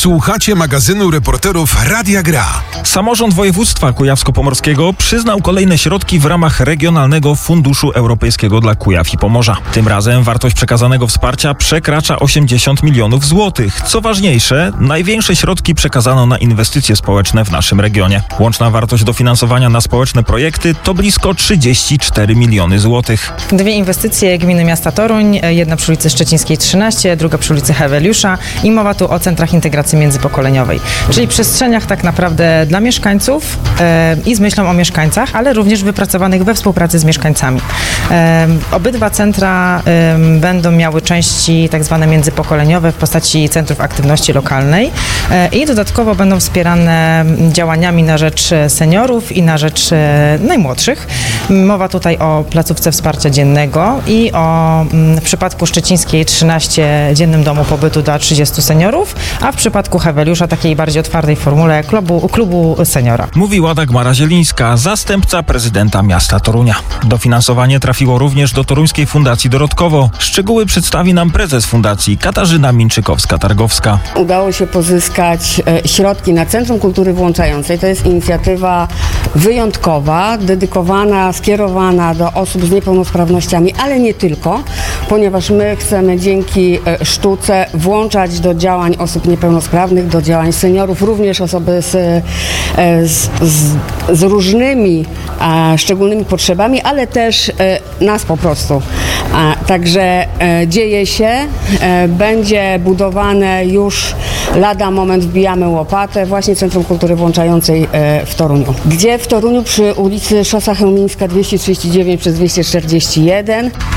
Słuchacie magazynu reporterów Radia Gra. Samorząd województwa kujawsko-pomorskiego przyznał kolejne środki w ramach Regionalnego Funduszu Europejskiego dla Kujaw i Pomorza. Tym razem wartość przekazanego wsparcia przekracza 80 milionów złotych. Co ważniejsze, największe środki przekazano na inwestycje społeczne w naszym regionie. Łączna wartość dofinansowania na społeczne projekty to blisko 34 miliony złotych. Dwie inwestycje gminy miasta Toruń, jedna przy ulicy Szczecińskiej 13, druga przy ulicy Heweliusza i mowa tu o centrach integracji międzypokoleniowej, czyli przestrzeniach tak naprawdę dla mieszkańców i z myślą o mieszkańcach, ale również wypracowanych we współpracy z mieszkańcami. Obydwa centra będą miały części tak zwane międzypokoleniowe w postaci centrów aktywności lokalnej i dodatkowo będą wspierane działaniami na rzecz seniorów i na rzecz najmłodszych. Mowa tutaj o placówce wsparcia dziennego i o w przypadku Szczecińskiej 13 dziennym domu pobytu dla 30 seniorów, a w przypadku Heweliusza takiej bardziej otwartej formule klubu seniora. Mówiła Dagmara Zielińska, zastępca prezydenta miasta Torunia. Dofinansowanie trafiło również do Toruńskiej Fundacji Dorotkowo. Szczegóły przedstawi nam prezes fundacji Katarzyna Minczykowska-Targowska. Udało się pozyskać środki na Centrum Kultury Włączającej. To jest inicjatywa wyjątkowa, dedykowana, skierowana do osób z niepełnosprawnościami, ale nie tylko, ponieważ my chcemy dzięki sztuce włączać do działań osób niepełnosprawnych, do działań seniorów, również osoby z różnymi szczególnymi potrzebami, ale też nas po prostu. Także dzieje się, będzie budowane już lada moment, wbijamy łopatę, właśnie Centrum Kultury Włączającej w Toruniu. Gdzie w Toruniu przy ulicy Szosa Chełmińska 239 przez 241.